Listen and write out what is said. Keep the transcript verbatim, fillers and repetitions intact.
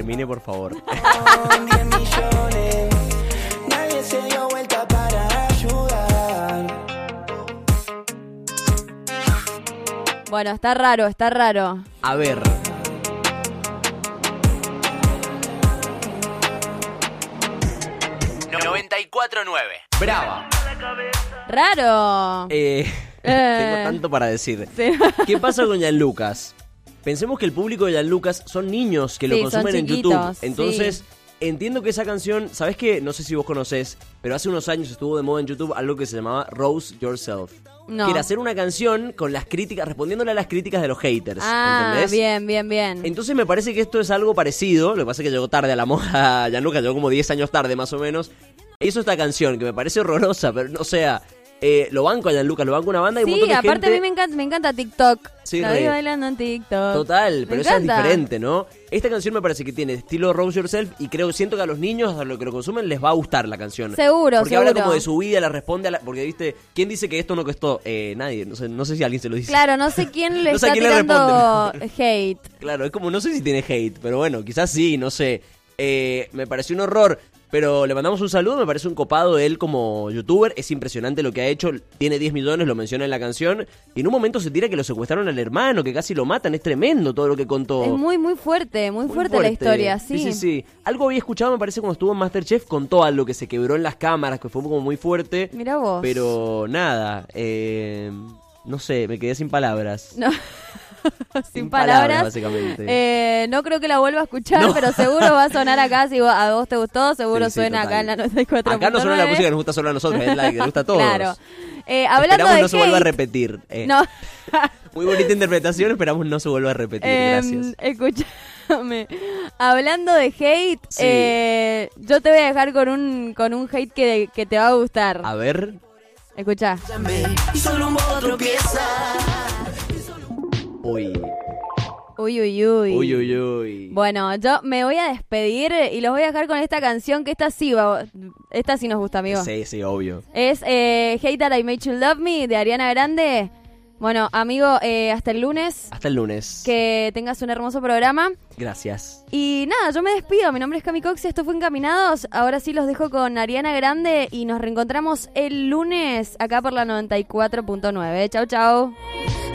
termine, por favor. diez millones, nadie se dio vuelta para ayudar. Bueno, está raro, está raro. A ver. noventa y cuatro nueve. Brava. Raro. Eh, Eh. Tengo tanto para decir. Sí. ¿Qué pasa con Gianlucas? Pensemos que el público de Gianlucas son niños que lo Sí, consumen son en chiquitos, YouTube. Entonces, sí. entiendo que esa canción, ¿sabes qué? No sé si vos conocés, pero hace unos años estuvo de moda en YouTube algo que se llamaba Roast Yourself. No. Que era hacer una canción con las críticas, respondiéndole a las críticas de los haters. Ah, ¿entendés? bien, bien, bien. Entonces me parece que esto es algo parecido. Lo que pasa es que llegó tarde a la moda. Gianluca llegó como diez años tarde más o menos. Hizo esta canción que me parece horrorosa, pero no, o sea, eh, lo banco a Gianluca, lo banco a una banda y un Sí, montón de aparte gente. a mí me encanta, me encanta TikTok. Sí, La re. vi bailando en TikTok. Total, Me pero esa es encanta. diferente, ¿no? Esta canción me parece que tiene estilo Roast Yourself y creo, siento que a los niños, a los que lo consumen, les va a gustar la canción. Seguro, Porque seguro. habla como de su vida, la responde a la... Porque, viste, ¿quién dice que esto no costó? Eh, nadie, no sé, no sé si alguien se lo dice. Claro, no sé quién le No sé está a quién le tirando responden. hate. Claro, es como, no sé si tiene hate, pero bueno, quizás sí, no sé. Eh, me pareció un horror, pero le mandamos un saludo, me parece un copado él como youtuber, es impresionante lo que ha hecho, tiene diez millones, lo menciona en la canción, y en un momento se tira que lo secuestraron al hermano, que casi lo matan, es tremendo todo lo que contó. Es muy, muy fuerte, muy, Muy fuerte, la historia, sí. Sí, sí, sí. Algo había escuchado, me parece, cuando estuvo en MasterChef, contó algo que se quebró en las cámaras, que fue como muy fuerte. Mirá vos. Pero nada, eh, no sé, me quedé sin palabras. No. Sin, Sin palabras, palabras, básicamente. Eh, no creo que la vuelva a escuchar, No. pero seguro va a sonar acá. Si vos- a vos te gustó, seguro Sí, sí, suena total. acá en la noventa y cuatro punto nueve. Acá no suena la música que nos gusta solo a nosotros, es la que nos gusta a todos. Claro. Eh, hablando Esperamos de no se vuelva a hate- repetir. eh. No. Muy bonita interpretación, esperamos no se vuelva a repetir. Gracias. Eh, escúchame. Hablando de hate, Sí. eh, yo te voy a dejar con un con un hate que, que te va a gustar. A ver. Escuchá. Y solo un bobo tropieza. Uy. Uy, uy, uy. Uy, uy, uy. Bueno, yo me voy a despedir y los voy a dejar con esta canción que esta sí va, esta sí nos gusta, amigo. Sí, sí, obvio. Es eh, Hate That I Made You Love Me de Ariana Grande. Bueno, amigo, eh, hasta el lunes. Hasta el lunes. Que tengas un hermoso programa. Gracias. Y nada, yo me despido. Mi nombre es Cami Cox y esto fue Encaminados. Ahora sí los dejo con Ariana Grande y nos reencontramos el lunes acá por la noventa y cuatro punto nueve. Chau, chau.